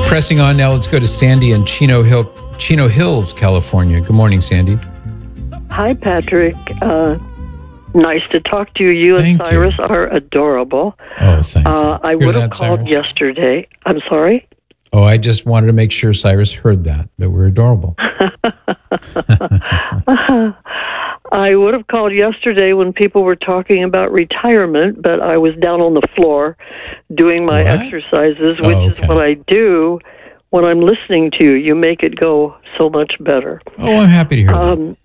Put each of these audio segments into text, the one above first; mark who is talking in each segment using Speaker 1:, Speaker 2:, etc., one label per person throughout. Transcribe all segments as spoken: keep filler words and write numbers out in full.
Speaker 1: Pressing on now, let's go to Sandy in Chino Hill, Chino Hills, California. Good morning, Sandy.
Speaker 2: Hi, Patrick. Uh, nice to talk to you. You
Speaker 1: Thank
Speaker 2: and Cyrus
Speaker 1: you.
Speaker 2: are adorable.
Speaker 1: Oh, thank
Speaker 2: uh,
Speaker 1: you.
Speaker 2: I
Speaker 1: Hear
Speaker 2: would have
Speaker 1: that,
Speaker 2: called
Speaker 1: Cyrus?
Speaker 2: yesterday. I'm sorry?
Speaker 1: Oh, I just wanted to make sure Cyrus heard that, that we're adorable.
Speaker 2: I would have called yesterday when people were talking about retirement, but I was down on the floor doing my
Speaker 1: What?
Speaker 2: exercises, which
Speaker 1: Oh,
Speaker 2: is
Speaker 1: okay.
Speaker 2: what I do when I'm listening to you. You make it go so much better.
Speaker 1: Oh, I'm happy to hear that.
Speaker 2: Um,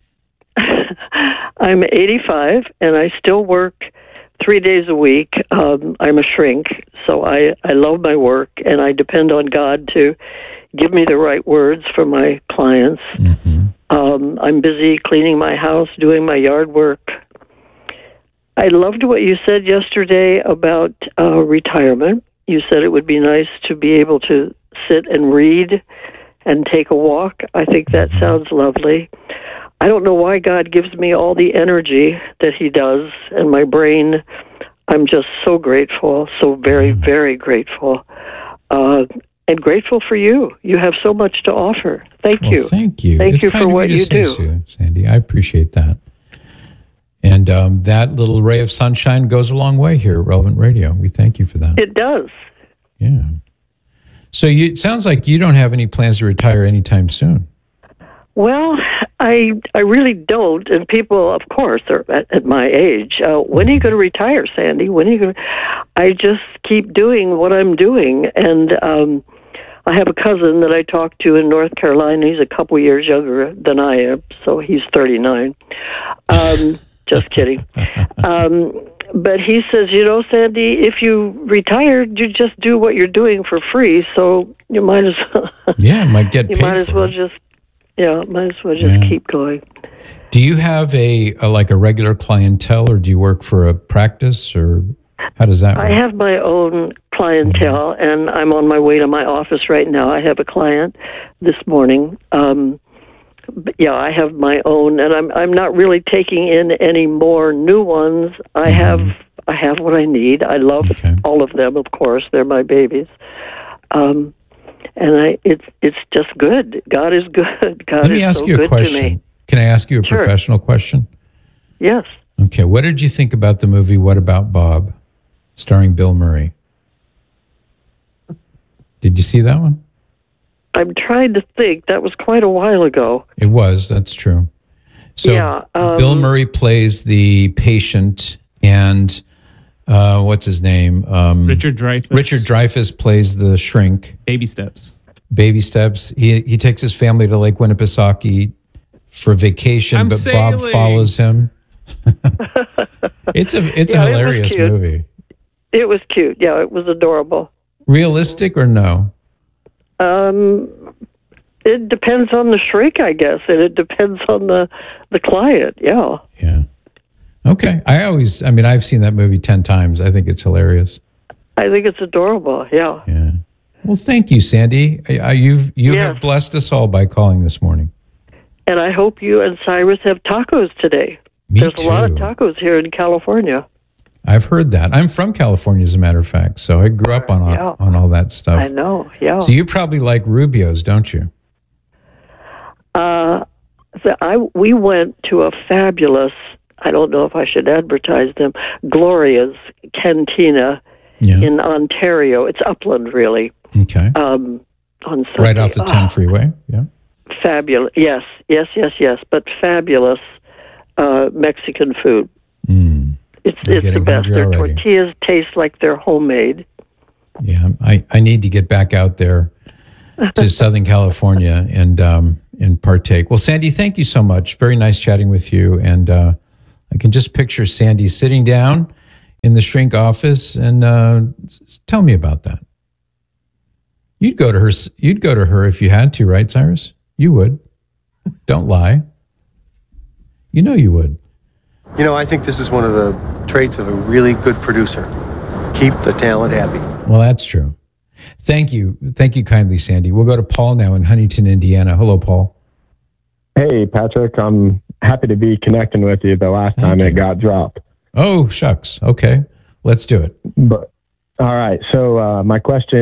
Speaker 2: I'm eighty-five, and I still work three days a week. Um, I'm a shrink, so I, I love my work, and I depend on God to give me the right words for my clients.
Speaker 1: Mm-hmm.
Speaker 2: Um, I'm busy cleaning my house, doing my yard work. I loved what you said yesterday about uh, retirement. You said it would be nice to be able to sit and read and take a walk. I think that sounds lovely. I don't know why God gives me all the energy that he does, and my brain, I'm just so grateful, so very, very grateful. Uh, and grateful for you. You have so much to offer. Thank
Speaker 1: Well,
Speaker 2: you.
Speaker 1: thank you.
Speaker 2: Thank
Speaker 1: it's
Speaker 2: you
Speaker 1: kind
Speaker 2: for
Speaker 1: of
Speaker 2: what
Speaker 1: you to
Speaker 2: you
Speaker 1: say,
Speaker 2: do.
Speaker 1: Sue, Sandy. I appreciate that. And um, that little ray of sunshine goes a long way here at Relevant Radio. We thank you for that.
Speaker 2: It does.
Speaker 1: Yeah. So you, it sounds like you don't have any plans to retire anytime soon.
Speaker 2: Well, I I really don't. And people, of course, are at, at my age. Uh, when are you going to retire, Sandy? When are you going to... I just keep doing what I'm doing. And um, I have a cousin that I talk to in North Carolina. He's a couple years younger than I am, so he's thirty-nine. Um, just kidding. Um, but he says, you know, Sandy, if you retired, you just do what you're doing for free, so you might as well...
Speaker 1: Yeah, might get
Speaker 2: you
Speaker 1: paid
Speaker 2: might as
Speaker 1: for
Speaker 2: well
Speaker 1: it.
Speaker 2: just... Yeah, might as well just
Speaker 1: Yeah.
Speaker 2: keep going.
Speaker 1: Do you have a, a like a regular clientele, or do you work for a practice, or how does that work?
Speaker 2: I have my own clientele,
Speaker 1: Mm-hmm.
Speaker 2: and I'm on my way to my office right now. I have a client this morning. Um, but yeah, I have my own, and I'm I'm not really taking in any more new ones. I
Speaker 1: Mm-hmm.
Speaker 2: have I have what I need. I love
Speaker 1: Okay.
Speaker 2: all of them, of course. They're my babies. Um, and I, it's it's just good. God is good. God
Speaker 1: Let me
Speaker 2: is
Speaker 1: ask
Speaker 2: so
Speaker 1: you a
Speaker 2: good to
Speaker 1: question.
Speaker 2: me.
Speaker 1: Can I ask you a
Speaker 2: Sure.
Speaker 1: professional question?
Speaker 2: Yes.
Speaker 1: Okay. What did you think about the movie What About Bob, starring Bill Murray? Did you see that one?
Speaker 2: I'm trying to think. That was quite a while ago.
Speaker 1: It was. That's true. So
Speaker 2: Yeah, um,
Speaker 1: Bill Murray plays the patient, and uh, what's his name? Um,
Speaker 3: Richard Dreyfuss.
Speaker 1: Richard Dreyfuss plays the shrink.
Speaker 3: Baby steps.
Speaker 1: Baby steps. He he takes his family to Lake Winnipesaukee for vacation,
Speaker 3: I'm
Speaker 1: but Bob
Speaker 3: sailing.
Speaker 1: follows him. it's a it's
Speaker 2: Yeah,
Speaker 1: a
Speaker 2: it was
Speaker 1: hilarious
Speaker 2: cute.
Speaker 1: movie.
Speaker 2: It was cute. Yeah, it was adorable.
Speaker 1: Realistic or no?
Speaker 2: Um, it depends on the shrink, I guess, and it depends on the the client. Yeah.
Speaker 1: Yeah. Okay. I always. I mean, I've seen that movie ten times. I think it's hilarious.
Speaker 2: I think it's adorable. Yeah.
Speaker 1: Yeah. Well, thank you, Sandy. I, I, you've you
Speaker 2: Yes.
Speaker 1: have blessed us all by calling this morning.
Speaker 2: And I hope you and Cyrus have tacos today.
Speaker 1: Me
Speaker 2: There's
Speaker 1: too.
Speaker 2: a lot of tacos here in California.
Speaker 1: I've heard that. I'm from California, as a matter of fact, so I grew up on all,
Speaker 2: Yeah.
Speaker 1: on all that stuff.
Speaker 2: I know. Yeah.
Speaker 1: So you probably like Rubio's, don't you?
Speaker 2: Uh, so I we went to a fabulous. I don't know if I should advertise them. Gloria's Cantina
Speaker 1: Yeah.
Speaker 2: in Ontario. It's upland, really.
Speaker 1: Okay.
Speaker 2: Um, on Sunday.
Speaker 1: Right off the ten
Speaker 2: Ah,
Speaker 1: freeway. Yeah.
Speaker 2: Fabulous. Yes, yes, yes, yes. But fabulous uh, Mexican food.
Speaker 1: Mm.
Speaker 2: It's
Speaker 1: I'm
Speaker 2: it's the
Speaker 1: getting
Speaker 2: best.
Speaker 1: hungry
Speaker 2: Their
Speaker 1: already.
Speaker 2: tortillas taste like they're homemade.
Speaker 1: Yeah. I, I need to get back out there to Southern California and um, and partake. Well, Sandy, thank you so much. Very nice chatting with you. And uh, I can just picture Sandy sitting down in the shrink office and uh, s- tell me about that. You'd go to her. You'd go to her if you had to, right, Cyrus? You would. Don't lie. You know you would.
Speaker 4: You know, I think this is one of the traits of a really good producer. Keep the talent happy.
Speaker 1: Well, that's true. Thank you. Thank you kindly, Sandy. We'll go to Paul now in Huntington, Indiana. Hello, Paul.
Speaker 5: Hey, Patrick. I'm happy to be connecting with you. The last
Speaker 1: Thank
Speaker 5: time
Speaker 1: you.
Speaker 5: it got dropped.
Speaker 1: Oh, shucks. Okay. Let's do it.
Speaker 5: But all right. So uh, my question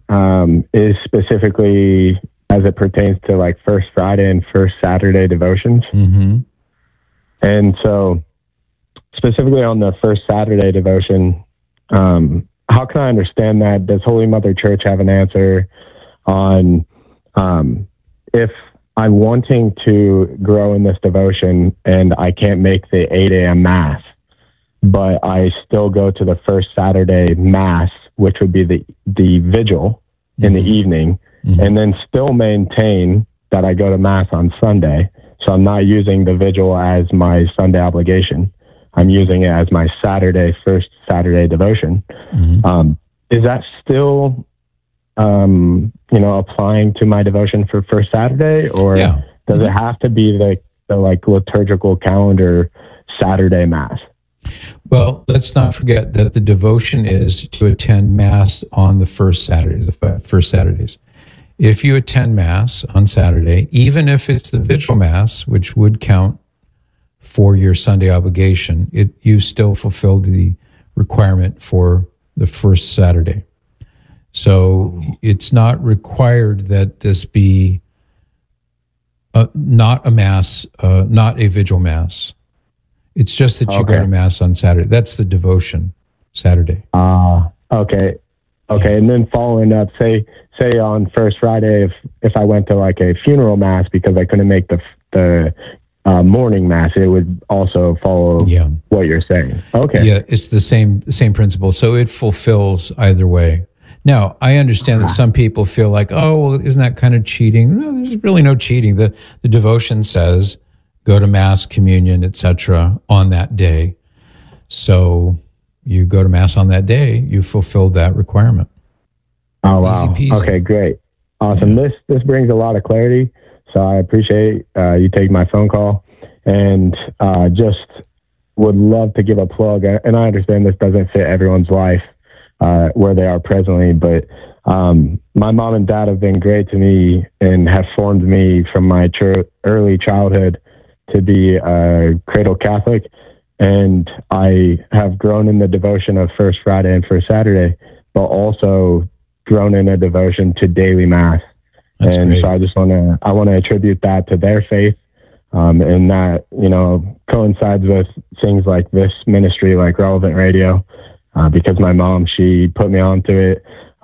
Speaker 5: um, is specifically as it pertains to like First Friday and First Saturday devotions.
Speaker 1: Mm-hmm.
Speaker 5: And so specifically on the First Saturday devotion, um, how can I understand that? Does Holy Mother Church have an answer on um, if I'm wanting to grow in this devotion and I can't make the eight a.m. Mass, but I still go to the First Saturday Mass, which would be the, the vigil in the evening, mm-hmm. and then still maintain that I go to Mass on Sunday. So I'm not using the vigil as my Sunday obligation. I'm using it as my Saturday, First Saturday devotion. Mm-hmm. Um, is that still, um, you know, applying to my devotion for First Saturday, or
Speaker 1: yeah.
Speaker 5: does it have to be the, the like liturgical calendar Saturday Mass?
Speaker 1: Well, let's not forget that the devotion is to attend Mass on the first Saturday, the first Saturdays. If you attend Mass on Saturday, even if it's the Vigil Mass, which would count for your Sunday obligation, it you still fulfilled the requirement for the first Saturday. So it's not required that this be uh, not a Mass, uh, not a Vigil Mass. It's just that you
Speaker 5: okay.
Speaker 1: go to Mass on Saturday. That's the devotion, Saturday.
Speaker 5: Ah, uh, okay. Okay, yeah. And then following up, say say on First Friday, if if I went to like a funeral Mass because I couldn't make the the uh, morning Mass, it would also follow
Speaker 1: yeah.
Speaker 5: what you're saying. Okay.
Speaker 1: Yeah, it's the same same principle. So it fulfills either way. Now, I understand that some people feel like, oh, well, isn't that kind of cheating? No, there's really no cheating. The the devotion says go to Mass, communion, et cetera on that day. So you go to Mass on that day, you fulfilled that requirement.
Speaker 5: Oh, wow. Okay, great. Awesome. Yeah. This this brings a lot of clarity. So I appreciate uh, you taking my phone call, and uh, just would love to give a plug. And I understand this doesn't fit everyone's life uh, where they are presently, but um, my mom and dad have been great to me and have formed me from my ch- early childhood to be a cradle Catholic, and I have grown in the devotion of First Friday and First Saturday, but also grown in a devotion to daily Mass.
Speaker 1: That's
Speaker 5: and
Speaker 1: great.
Speaker 5: So I just want to I want to attribute that to their faith, um, and that you know coincides with things like this ministry, like Relevant Radio, uh, because my mom she put me onto it,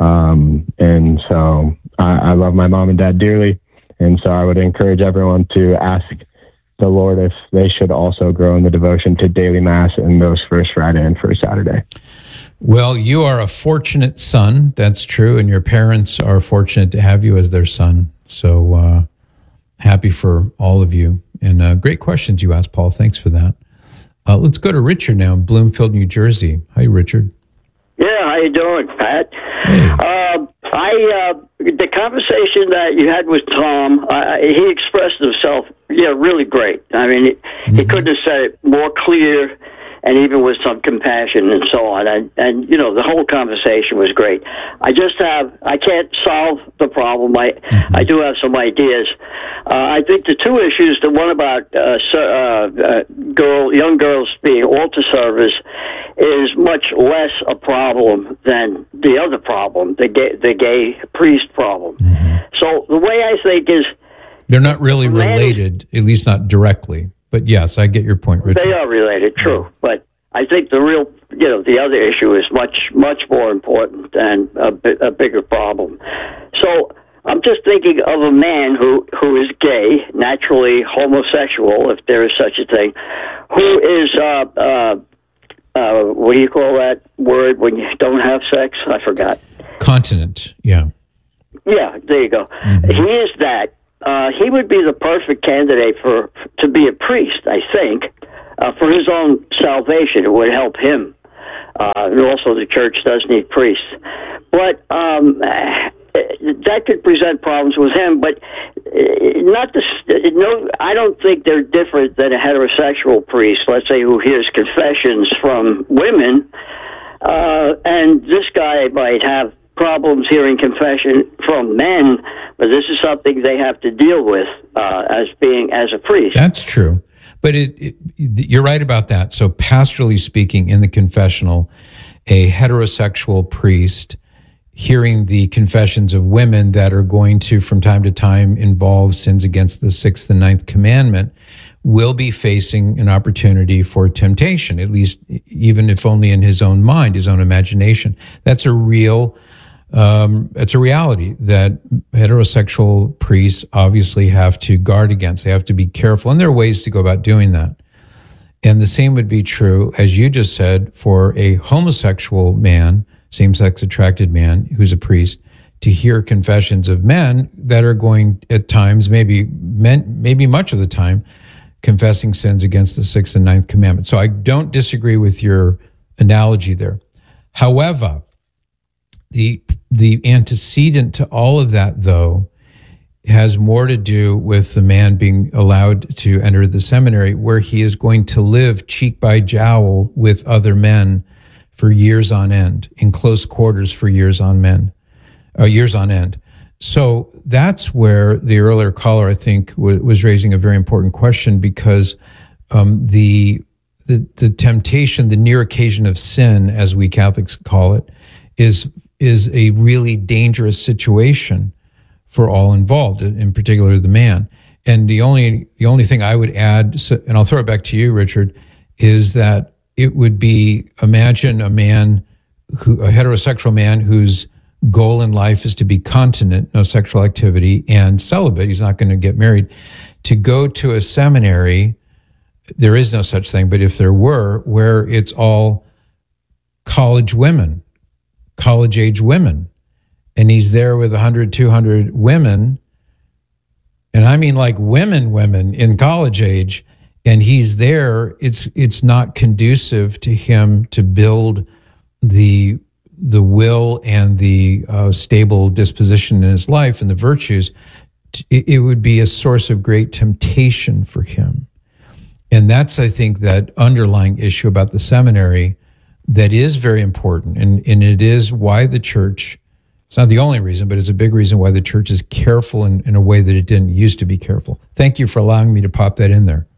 Speaker 5: um, and so I, I love my mom and dad dearly, and so I would encourage everyone to ask the Lord if they should also grow in the devotion to daily Mass in those First Friday and First Saturday.
Speaker 1: Well, you are a fortunate son. That's true. And your parents are fortunate to have you as their son. So uh, happy for all of you. And uh, great questions you asked, Paul. Thanks for that. Uh, let's go to Richard now in Bloomfield, New Jersey. Hi, Richard.
Speaker 3: Yeah, how you doing, Pat?
Speaker 1: Hey.
Speaker 3: Uh, I uh, the conversation that you had with Tom, uh, he expressed himself, yeah, really great. I mean, he, mm-hmm. he couldn't have said it more clear, and even with some compassion and so on. And, and, you know, the whole conversation was great. I just have, I can't solve the problem. I mm-hmm. I do have some ideas. Uh, I think the two issues, the one about uh, uh, uh, girl, young girls being altar servers, is much less a problem than the other problem, the gay, the gay priest problem. Mm-hmm. So the way I think is...
Speaker 1: They're not really related, at least not directly. But yes, I get your point, Richard.
Speaker 3: They are related, true. But I think the real, you know, the other issue is much, much more important and a, a bigger problem. So I'm just thinking of a man who, who is gay, naturally homosexual, if there is such a thing, who is, uh, uh, uh, what do you call that word when you don't have sex? I forgot.
Speaker 1: Continent, yeah.
Speaker 3: Yeah, there you go. Mm-hmm. He is that. Uh, he would be the perfect candidate for to be a priest, I think, uh, for his own salvation. It would help him. Uh, and also the church does need priests. But um, that could present problems with him, but not the, no, I don't think they're different than a heterosexual priest, let's say, who hears confessions from women. Uh, and this guy might have problems hearing confession from men, but this is something they have to deal with uh, as being as a priest.
Speaker 1: That's true. But it, it, you're right about that. So pastorally speaking, in the confessional, a heterosexual priest hearing the confessions of women that are going to, from time to time, involve sins against the sixth and ninth commandment, will be facing an opportunity for temptation, at least even if only in his own mind, his own imagination. That's a real, um, it's a reality that heterosexual priests obviously have to guard against. They have to be careful, and there are ways to go about doing that. And the same would be true, as you just said, for a homosexual man, same-sex attracted man who's a priest, to hear confessions of men that are going at times, maybe men, maybe much of the time, confessing sins against the sixth and ninth commandment. So I don't disagree with your analogy there. However, the the antecedent to all of that, though, has more to do with the man being allowed to enter the seminary, where he is going to live cheek by jowl with other men for years on end, in close quarters for years on men, uh, years on end. So that's where the earlier caller, I think, w- was raising a very important question, because um, the, the the temptation, the near occasion of sin, as we Catholics call it, is is a really dangerous situation for all involved, in particular the man. And the only the only thing I would add, and I'll throw it back to you, Richard, is that it would be, imagine a man, who a heterosexual man whose goal in life is to be continent, no sexual activity, and celibate. He's not going to get married. To go to a seminary, there is no such thing, but if there were, where it's all college women, college-age women, and he's there with one hundred, two hundred women, and I mean like women, women in college age, and he's there, it's it's not conducive to him to build the the will and the uh, stable disposition in his life and the virtues. It, it would be a source of great temptation for him. And that's, I think, that underlying issue about the seminary that is very important. And, and it is why the church, it's not the only reason, but it's a big reason why the church is careful in, in a way that it didn't used to be careful. Thank you for allowing me to pop that in there.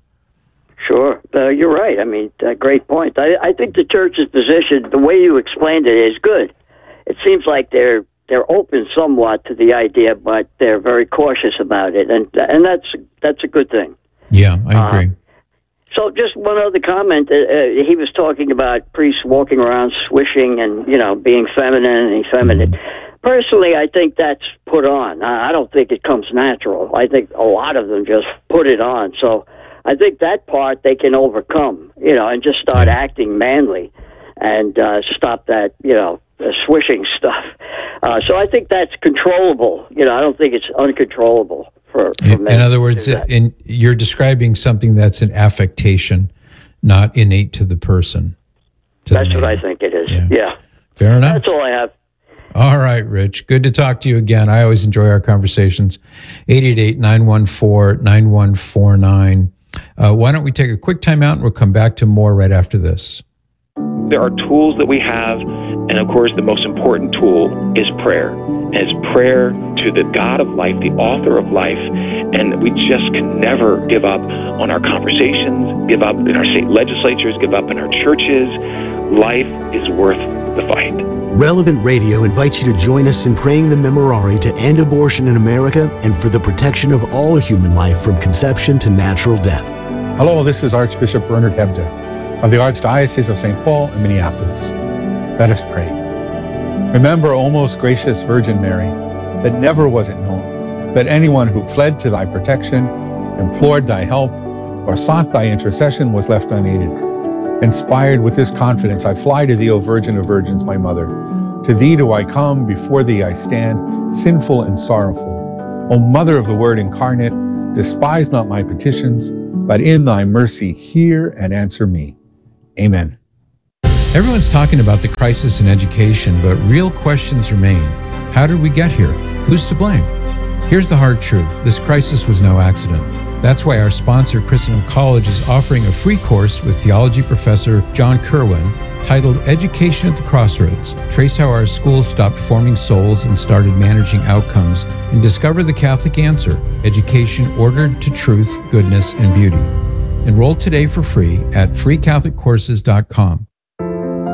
Speaker 3: Sure. Uh, you're right. I mean, uh, great point. I, I think the church's position, the way you explained it, is good. It seems like they're they're open somewhat to the idea, but they're very cautious about it, and and that's that's a good thing.
Speaker 1: Yeah, I agree.
Speaker 3: Um, so just one other comment. Uh, uh, he was talking about priests walking around swishing and, you know, being feminine and effeminate. Mm-hmm. Personally, I think that's put on. I, I don't think it comes natural. I think a lot of them just put it on. So I think that part they can overcome, you know, and just start yeah. acting manly and uh, stop that, you know, uh, swishing stuff. Uh, so I think that's controllable. You know, I don't think it's uncontrollable for, for
Speaker 1: in,
Speaker 3: men.
Speaker 1: In other words, in, you're describing something that's an affectation, not innate to the person. To
Speaker 3: That's
Speaker 1: the
Speaker 3: what I think it is.
Speaker 1: Yeah.
Speaker 3: yeah.
Speaker 1: Fair enough.
Speaker 3: That's all I have.
Speaker 1: All right, Rich. Good to talk to you again. I always enjoy our conversations. eight eight eight, nine one four, nine one four nine. Uh, why don't we take a quick time out and we'll come back to more right after this.
Speaker 6: There are tools that we have, and of course the most important tool is prayer. And it's prayer to the God of life, the author of life, and we just can never give up on our conversations, give up in our state legislatures, give up in our churches. Life is worth the fight.
Speaker 7: Relevant Radio invites you to join us in praying the Memorare to end abortion in America and for the protection of all human life from conception to natural death.
Speaker 8: Hello, this is Archbishop Bernard Hebda of the Archdiocese of Saint Paul in Minneapolis. Let us pray. Remember, O most gracious Virgin Mary, that never was it known that anyone who fled to thy protection, implored thy help, or sought thy intercession was left unaided. Inspired with this confidence, I fly to thee, O Virgin of Virgins, my mother. To thee do I come, before thee I stand, sinful and sorrowful. O Mother of the Word incarnate, despise not my petitions, but in thy mercy hear and answer me. Amen.
Speaker 1: Everyone's talking about the crisis in education, but real questions remain. How did we get here? Who's to blame? Here's the hard truth. This crisis was no accident. That's why our sponsor, Christendom College, is offering a free course with theology professor John Kerwin titled Education at the Crossroads. Trace how our schools stopped forming souls and started managing outcomes, and discover the Catholic answer, education ordered to truth, goodness, and beauty. Enroll today for free at free catholic courses dot com.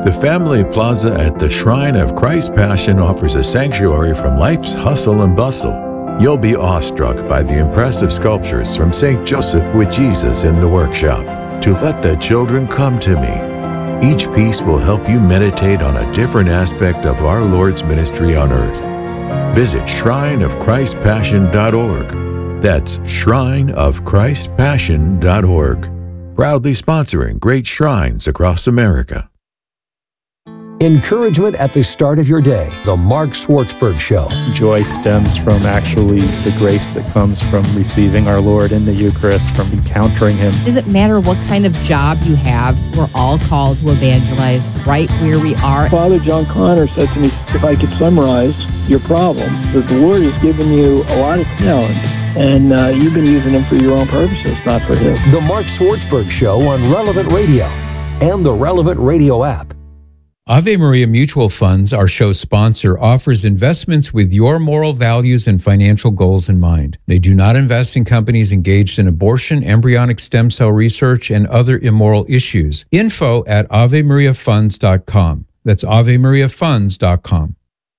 Speaker 9: The Family Plaza at the Shrine of Christ Passion offers a sanctuary from life's hustle and bustle. You'll be awestruck by the impressive sculptures from Saint Joseph with Jesus in the workshop, To Let the Children Come to Me. Each piece will help you meditate on a different aspect of our Lord's ministry on earth. Visit shrine of christ passion dot org. That's shrine of christ passion dot org. Proudly sponsoring great shrines across America.
Speaker 7: Encouragement at the start of your day. The Mark Schwartzberg Show.
Speaker 10: Joy stems from actually the grace that comes from receiving our Lord in the Eucharist, from encountering Him.
Speaker 11: Does it matter what kind of job you have? We're all called to evangelize right where we are.
Speaker 12: Father John Connor said to me, if I could summarize your problem, that the Lord has given you a lot of talent, and uh, you've been using them for your own purposes, not for His.
Speaker 7: The Mark Schwartzberg Show on Relevant Radio and the Relevant Radio app.
Speaker 1: Ave Maria Mutual Funds, our show sponsor, offers investments with your moral values and financial goals in mind. They do not invest in companies engaged in abortion, embryonic stem cell research, and other immoral issues. Info at ave maria funds dot com. That's ave maria funds dot com.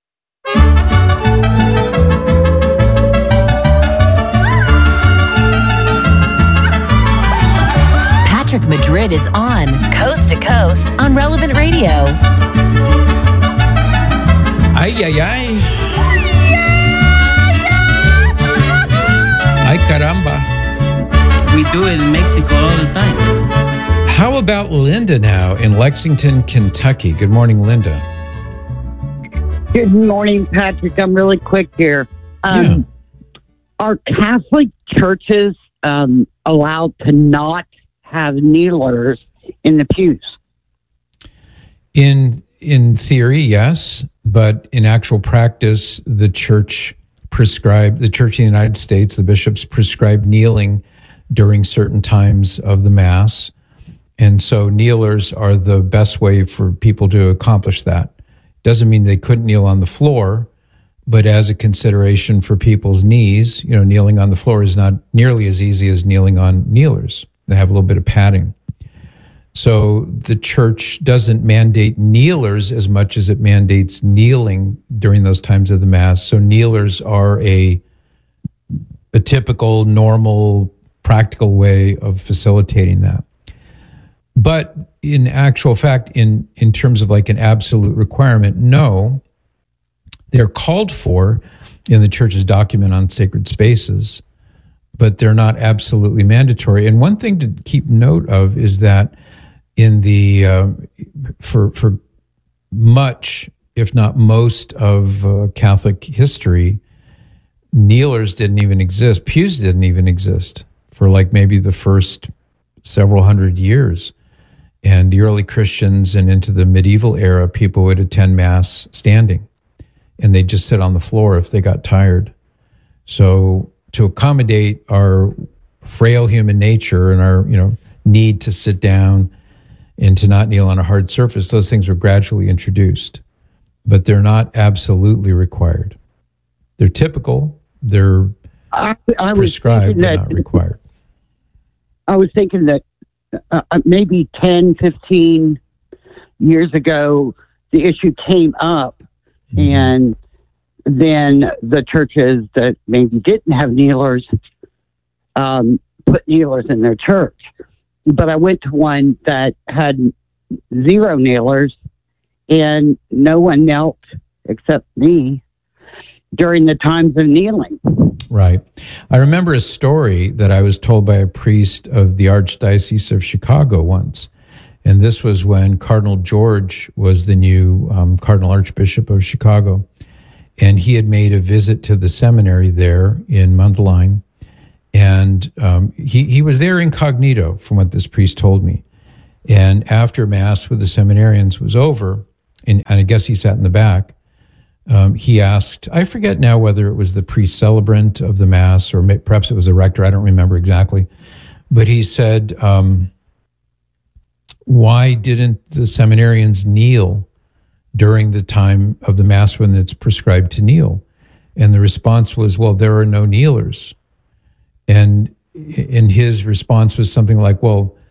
Speaker 13: Patrick Madrid is on Coast to Coast on Relevant Radio.
Speaker 1: Ay, ay, ay. Ay, caramba.
Speaker 14: We do it in Mexico all the time.
Speaker 1: How about Linda now in Lexington, Kentucky? Good morning, Linda.
Speaker 15: Good morning, Patrick. I'm really quick here. Um, yeah. Are Catholic churches um, allowed to not have kneelers in the pews?
Speaker 1: In in theory, yes, but in actual practice, the church prescribed, the Church in the United States, the bishops prescribed kneeling during certain times of the Mass. And so kneelers are the best way for people to accomplish that. Doesn't mean they couldn't kneel on the floor, but as a consideration for people's knees, you know, kneeling on the floor is not nearly as easy as kneeling on kneelers. They have a little bit of padding. So the church doesn't mandate kneelers as much as it mandates kneeling during those times of the Mass. So kneelers are a, a typical, normal, practical way of facilitating that. But in actual fact, in, in terms of like an absolute requirement, no, they're called for in the church's document on sacred spaces, but they're not absolutely mandatory. And one thing to keep note of is that in the, uh, for, for much, if not most of uh, Catholic history, kneelers didn't even exist. Pews didn't even exist for like maybe the first several hundred years. And the early Christians and into the medieval era, people would attend Mass standing, and they'd just sit on the floor if they got tired. So to accommodate our frail human nature and our, you know, need to sit down and to not kneel on a hard surface, those things were gradually introduced, but they're not absolutely required. They're typical, they're
Speaker 15: I, I
Speaker 1: prescribed, but
Speaker 15: that,
Speaker 1: not required.
Speaker 15: I was thinking that uh, maybe ten, fifteen years ago, the issue came up, mm-hmm. and then the churches that maybe didn't have kneelers um, put kneelers in their church. But I went to one that had zero kneelers, and no one knelt except me during the times of kneeling.
Speaker 1: Right. I remember a story that I was told by a priest of the Archdiocese of Chicago once. And this was when Cardinal George was the new um, Cardinal Archbishop of Chicago. And he had made a visit to the seminary there in Mundelein. And um, he, he was there incognito, from what this priest told me. And after Mass with the seminarians was over, and, and I guess he sat in the back, um, he asked, I forget now whether it was the priest celebrant of the Mass or may, perhaps it was the rector, I don't remember exactly. But he said, um, why didn't the seminarians kneel during the time of the Mass when it's prescribed to kneel? And the response was, well, there are no kneelers. And and his response was something like, well,